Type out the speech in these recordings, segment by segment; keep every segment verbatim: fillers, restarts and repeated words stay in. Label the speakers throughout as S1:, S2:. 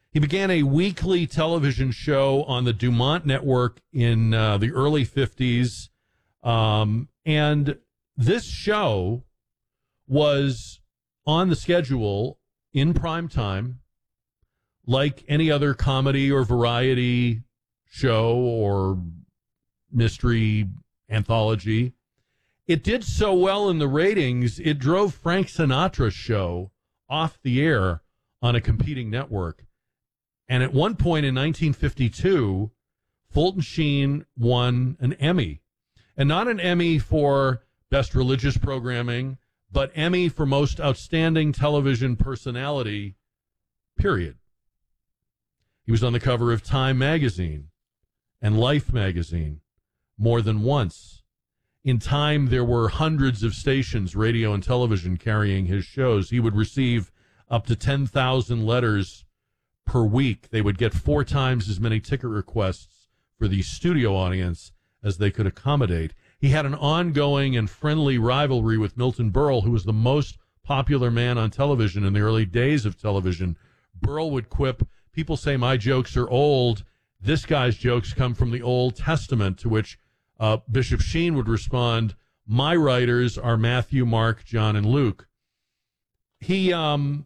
S1: He began a weekly television show on the Dumont Network in uh, the early fifties. Um, and this show was on the schedule in prime time, like any other comedy or variety show or mystery anthology. It did so well in the ratings, it drove Frank Sinatra's show off the air on a competing network. And at one point in nineteen fifty-two, Fulton Sheen won an Emmy. And not an Emmy for Best Religious Programming, but Emmy for Most Outstanding Television Personality, period. He was on the cover of Time magazine and Life magazine more than once. In Time, there were hundreds of stations, radio and television, carrying his shows. He would receive up to ten thousand letters per week. They would get four times as many ticket requests for the studio audience as they could accommodate. He had an ongoing and friendly rivalry with Milton Berle, who was the most popular man on television in the early days of television. Berle would quip, "People say my jokes are old. This guy's jokes come from the Old Testament," to which uh, Bishop Sheen would respond, "My writers are Matthew, Mark, John, and Luke." He um,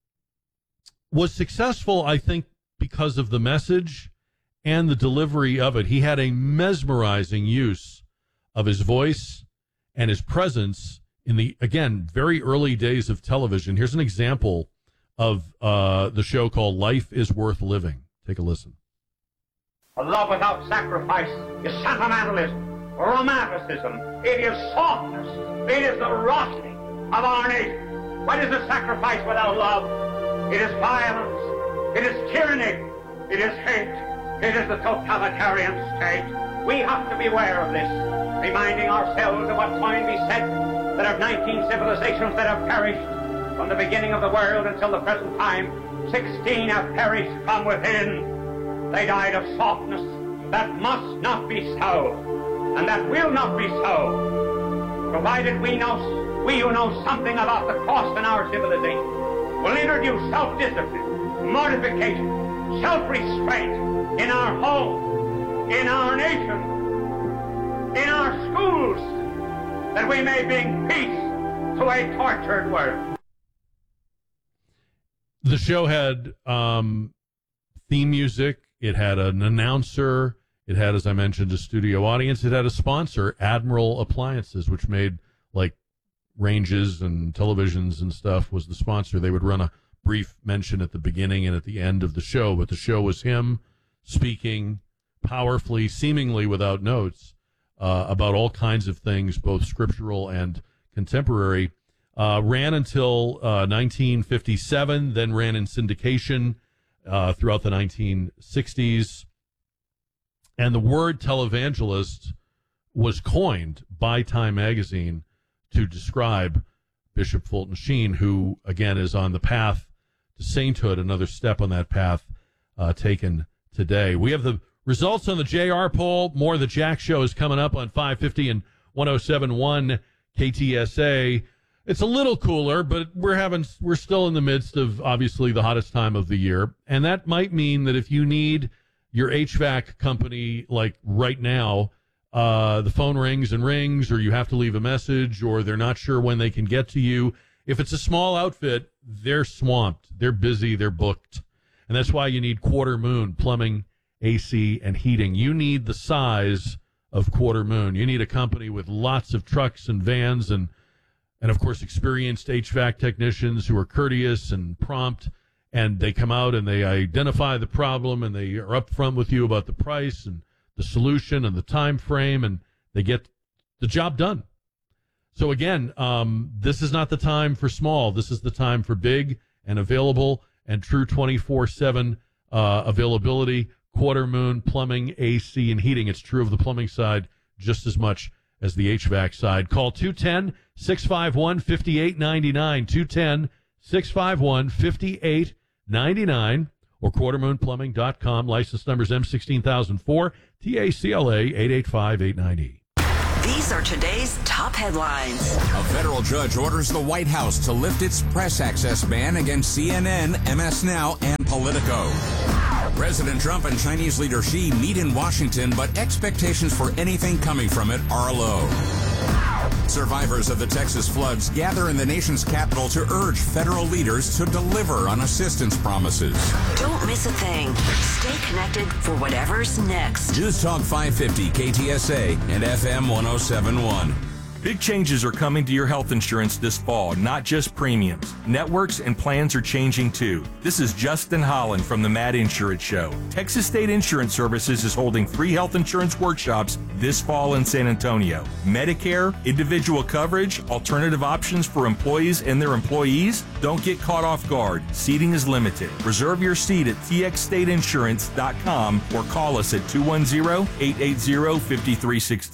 S1: was successful, I think, because of the message and the delivery of it. He had a mesmerizing use of his voice and his presence in the, again, very early days of television. Here's an example of uh, the show called Life is Worth Living. Take a listen.
S2: A love without sacrifice is sentimentalism, romanticism. It is softness. It is the rotting of our nation. What is a sacrifice without love? It is violence. It is tyranny. It is hate. It is the totalitarian state. We have to beware of this, reminding ourselves of what Toynbee said, that of nineteen civilizations that have perished from the beginning of the world until the present time, sixteen have perished from within. They died of softness. That must not be so, and that will not be so, provided we know, we who know something about the cost in our civilization, will introduce self-discipline, mortification, self-restraint in our home, in our nation, in our schools, that we may bring peace to a tortured world.
S1: The show had um, theme music. It had an announcer. It had, as I mentioned, a studio audience. It had a sponsor, Admiral Appliances, which made like ranges and televisions and stuff, was the sponsor. They would run a brief mention at the beginning and at the end of the show, but the show was him speaking powerfully, seemingly without notes, uh, about all kinds of things, both scriptural and contemporary. Uh, ran until uh, nineteen fifty-seven, then ran in syndication uh, throughout the nineteen sixties. And the word televangelist was coined by Time magazine to describe Bishop Fulton Sheen, who, again, is on the path to sainthood, another step on that path uh, taken today. We have the results on the J R poll. More of the Jack Show is coming up on five fifty and one oh seven point one K T S A. It's a little cooler, but we're having we're still in the midst of, obviously, the hottest time of the year. And that might mean that if you need your H V A C company, like right now, uh, the phone rings and rings, or you have to leave a message, or they're not sure when they can get to you. If it's a small outfit, they're swamped. They're busy. They're booked. And that's why you need Quarter Moon Plumbing, A C, and Heating. You need the size of Quarter Moon. You need a company with lots of trucks and vans and, and of course, experienced H V A C technicians who are courteous and prompt, and they come out and they identify the problem, and they are upfront with you about the price and the solution and the time frame, and they get the job done. So again, um, this is not the time for small. This is the time for big and available and true twenty-four seven uh, availability. Quarter Moon Plumbing, A C, and Heating. It's true of the plumbing side just as much as the H V A C side. Call two one zero, six five one, five eight nine nine, two one zero, six five one, five eight nine nine, or quarter moon plumbing dot com. License numbers M one six zero zero four, T A C L A eight eight five eight nine E.
S3: These are today's top headlines.
S4: A federal judge orders the White House to lift its press access ban against C N N, M S Now, and Politico. President Trump and Chinese leader Xi meet in Washington, but expectations for anything coming from it are low. Survivors of the Texas floods gather in the nation's capital to urge federal leaders to deliver on assistance promises.
S3: Don't miss a thing. Stay connected for whatever's next.
S4: News Talk five fifty K T S A and F M one oh seven point one.
S5: Big changes are coming to your health insurance this fall, not just premiums. Networks and plans are changing too. This is Justin Holland from the Mad Insurance Show. Texas State Insurance Services is holding free health insurance workshops this fall in San Antonio. Medicare, individual coverage, alternative options for employees and their employees. Don't get caught off guard. Seating is limited. Reserve your seat at T X state insurance dot com or call us at two one zero, eight eight zero, five three one six.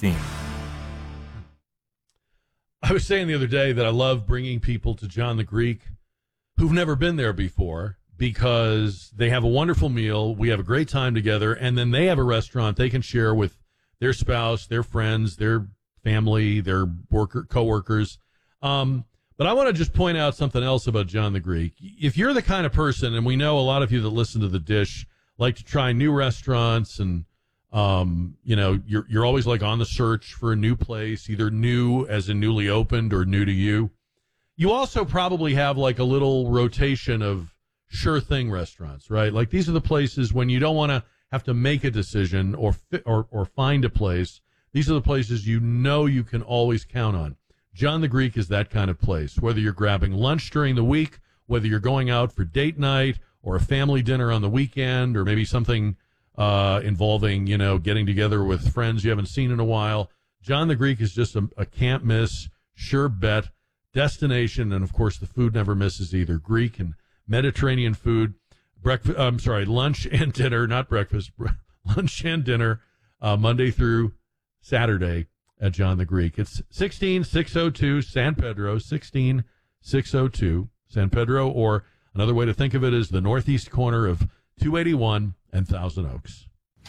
S1: I was saying the other day that I love bringing people to John the Greek who've never been there before because they have a wonderful meal, we have a great time together, and then they have a restaurant they can share with their spouse, their friends, their family, their worker coworkers. Um, but I want to just point out something else about John the Greek. If you're the kind of person, and we know a lot of you that listen to The Dish like to try new restaurants and Um, you know, you're you're always like on the search for a new place, either new as in newly opened or new to you. You also probably have like a little rotation of sure thing restaurants, right? Like these are the places when you don't want to have to make a decision or fi- or or find a place. These are the places you know you can always count on. John the Greek is that kind of place. Whether you're grabbing lunch during the week, whether you're going out for date night or a family dinner on the weekend, or maybe something Uh, involving, you know, getting together with friends you haven't seen in a while. John the Greek is just a, a can't miss, sure bet destination. And of course, the food never misses either. Greek and Mediterranean food, breakfast, I'm sorry, lunch and dinner, not breakfast, lunch and dinner, uh, Monday through Saturday at John the Greek. It's sixteen six oh two San Pedro, sixteen six oh two San Pedro, or another way to think of it is the northeast corner of two eighty-one and Thousand Oaks.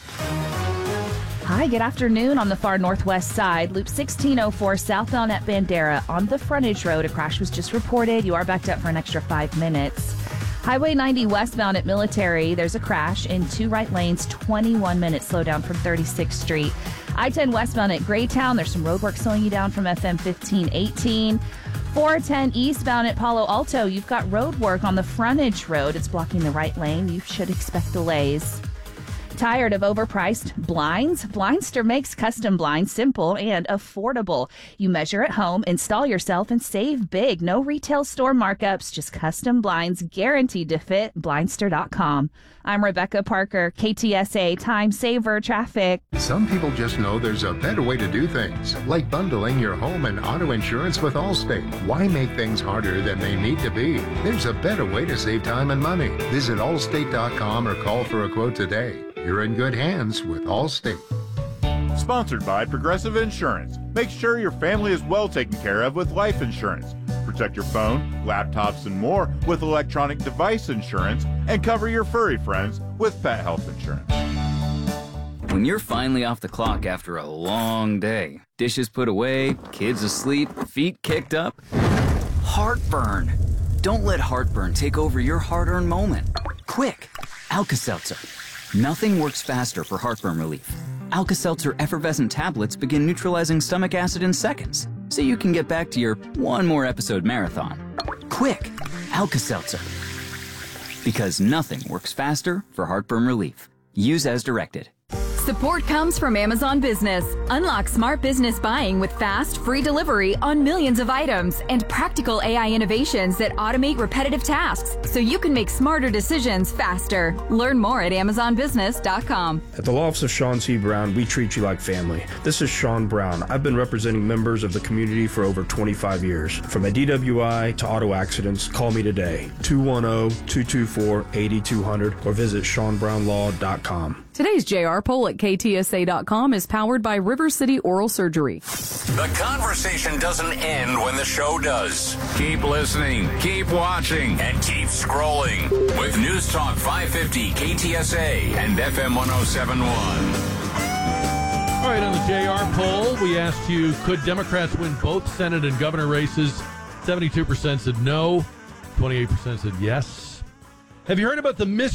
S6: Hi, good afternoon. On the far northwest side, Loop sixteen oh four southbound at Bandera on the frontage road. A crash was just reported. You are backed up for an extra five minutes. Highway ninety westbound at Military, there's a crash in two right lanes, twenty-one minutes slowdown from thirty-sixth Street. I ten westbound at Graytown, there's some roadwork slowing you down from F M fifteen eighteen. four ten eastbound at Palo Alto, you've got road work on the frontage road. It's blocking the right lane. You should expect delays. Tired of overpriced blinds? Blindster makes custom blinds simple and affordable. You measure at home, install yourself, and save big. No retail store markups, just custom blinds guaranteed to fit. Blindster dot com. I'm Rebecca Parker, K T S A Time Saver Traffic.
S7: Some people just know there's a better way to do things, like bundling your home and auto insurance with Allstate. Why make things harder than they need to be? There's a better way to save time and money. Visit Allstate dot com or call for a quote today. You're in good hands with Allstate.
S8: Sponsored by Progressive Insurance. Make sure your family is well taken care of with life insurance. Protect your phone, laptops, and more with electronic device insurance, and cover your furry friends with pet health insurance.
S9: When you're finally off the clock after a long day, dishes put away, kids asleep, feet kicked up, heartburn. Don't let heartburn take over your hard-earned moment. Quick, Alka-Seltzer. Nothing works faster for heartburn relief. Alka-Seltzer effervescent tablets begin neutralizing stomach acid in seconds, so you can get back to your one more episode marathon. Quick, Alka-Seltzer. Because nothing works faster for heartburn relief. Use as directed.
S10: Support comes from Amazon Business. Unlock smart business buying with fast, free delivery on millions of items and practical A I innovations that automate repetitive tasks so you can make smarter decisions faster. Learn more at amazon business dot com.
S11: At the law office of Sean C. Brown, we treat you like family. This is Sean Brown. I've been representing members of the community for over twenty-five years. From a D W I to auto accidents, call me today, two one zero, two two four, eight two zero zero, or visit sean brown law dot com.
S12: Today's J R poll at K T S A dot com is powered by River City Oral Surgery.
S4: The conversation doesn't end when the show does. Keep listening, keep watching, and keep scrolling with News Talk five fifty K T S A and F M one oh seven point one.
S1: All right, on the J R poll, we asked you, could Democrats win both Senate and governor races? seventy-two percent said no. twenty-eight percent said yes. Have you heard about the mystery